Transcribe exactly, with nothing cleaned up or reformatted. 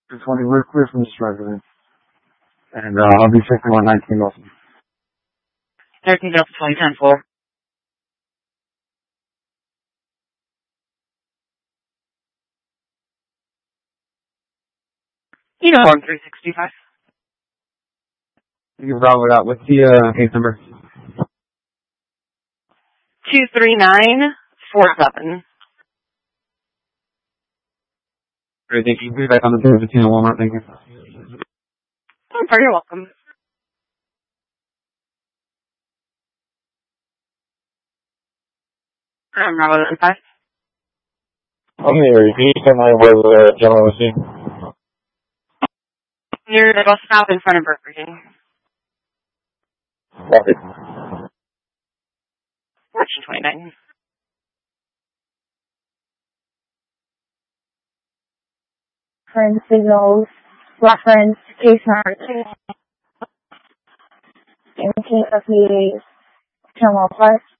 two twenty, we're clear from this resident. And, uh, I'll be fifty-one nineteen also. thirteen Delta twenty ten four. Uniform three sixty-five. You can route it out. What's the, uh, case number? two three nine four seven. Great, thank you. Be back on the two fifteen at Walmart, thank you. Oh, you're welcome. I'm Robert five. I'm here. Can you tell me where the gentleman was seen? Near the bus stop in front of Burger King. Right. fourteen twenty-nine. Friend signals, reference, case number two. M T F E A, Terminal Plus.